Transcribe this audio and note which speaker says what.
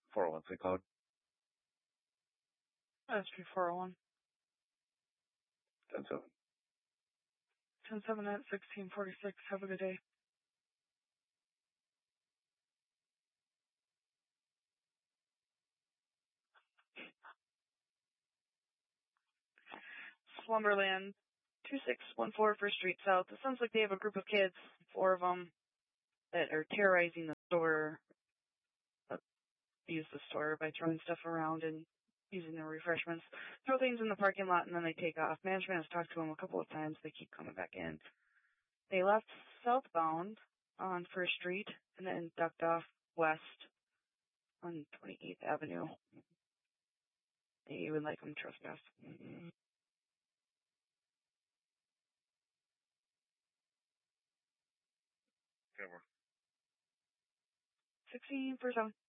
Speaker 1: 401 city code.
Speaker 2: That's 401.
Speaker 1: 10-7.
Speaker 2: 10-7 at 1646. Have a good day. Slumberland, 2614 First Street South. It sounds like they have a group of kids, 4 of them, that are terrorizing the store. Use the store by throwing stuff around and using their refreshments. Throw things in the parking lot and then they take off. Management has talked to them a couple of times. They keep coming back in. They left southbound on First Street and then ducked off west on 28th Avenue. They would like them trespass.
Speaker 1: Cover.
Speaker 2: 16 for 7.